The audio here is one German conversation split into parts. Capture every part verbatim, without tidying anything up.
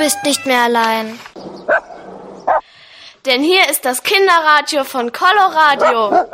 bist nicht mehr allein. Denn hier ist das Kinderradio von Coloradio.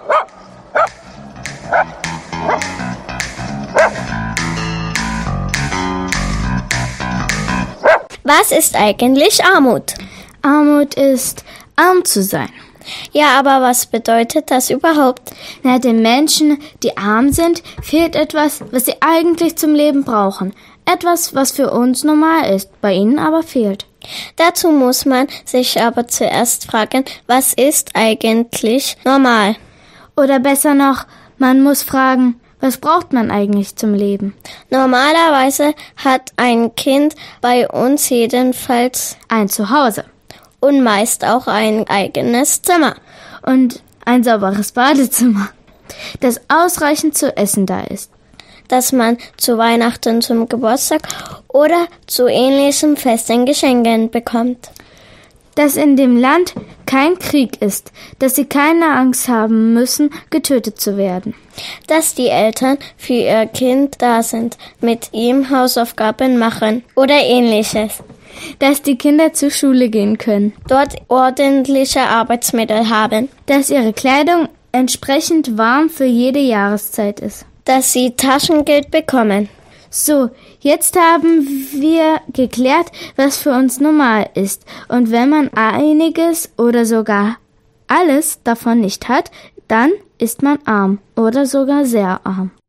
Was ist eigentlich Armut? Armut ist, arm zu sein. Ja, aber was bedeutet das überhaupt? Na, den Menschen, die arm sind, fehlt etwas, was sie eigentlich zum Leben brauchen. Etwas, was für uns normal ist, bei ihnen aber fehlt. Dazu muss man sich aber zuerst fragen, was ist eigentlich normal? Oder besser noch, man muss fragen, was braucht man eigentlich zum Leben? Normalerweise hat ein Kind bei uns jedenfalls ein Zuhause. Und meist auch ein eigenes Zimmer. Und ein sauberes Badezimmer, das ausreichend zu essen da ist. Dass man zu Weihnachten, zum Geburtstag oder zu ähnlichen festen Geschenken bekommt. Dass in dem Land kein Krieg ist, dass sie keine Angst haben müssen, getötet zu werden. Dass die Eltern für ihr Kind da sind, mit ihm Hausaufgaben machen oder ähnliches. Dass die Kinder zur Schule gehen können. Dort ordentliche Arbeitsmittel haben. Dass ihre Kleidung entsprechend warm für jede Jahreszeit ist. Dass sie Taschengeld bekommen. So, jetzt haben wir geklärt, was für uns normal ist. Und wenn man einiges oder sogar alles davon nicht hat, dann ist man arm oder sogar sehr arm.